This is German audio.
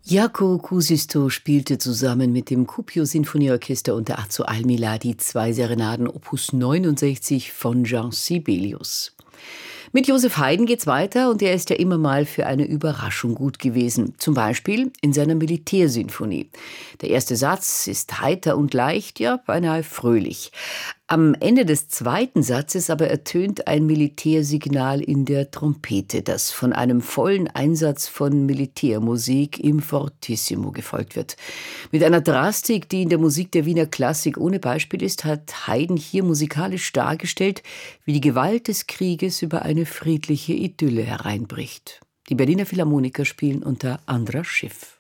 Jaco Kusisto spielte zusammen mit dem Kuopio-Sinfonieorchester unter Azo Almila die 2 Serenaden Opus 69 von Jean Sibelius. Mit Joseph Haydn geht's weiter und er ist ja immer mal für eine Überraschung gut gewesen. Zum Beispiel in seiner Militärsinfonie. Der erste Satz ist heiter und leicht, ja beinahe fröhlich. Am Ende des zweiten Satzes aber ertönt ein Militärsignal in der Trompete, das von einem vollen Einsatz von Militärmusik im Fortissimo gefolgt wird. Mit einer Drastik, die in der Musik der Wiener Klassik ohne Beispiel ist, hat Haydn hier musikalisch dargestellt, wie die Gewalt des Krieges über eine friedliche Idylle hereinbricht. Die Berliner Philharmoniker spielen unter Andras Schiff.